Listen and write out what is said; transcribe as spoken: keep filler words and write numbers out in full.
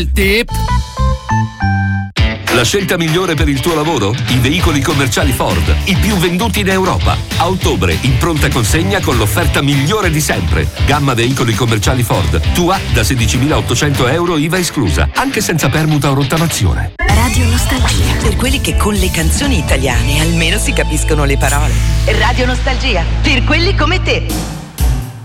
Tip. La scelta migliore per il tuo lavoro? I veicoli commerciali Ford, i più venduti in Europa. A ottobre, in pronta consegna con l'offerta migliore di sempre. Gamma veicoli commerciali Ford. Tua da sedicimilaottocento euro I V A esclusa, anche senza permuta o rottamazione. Radio Nostalgia. Per quelli che con le canzoni italiane almeno si capiscono le parole. Radio Nostalgia. Per quelli come te.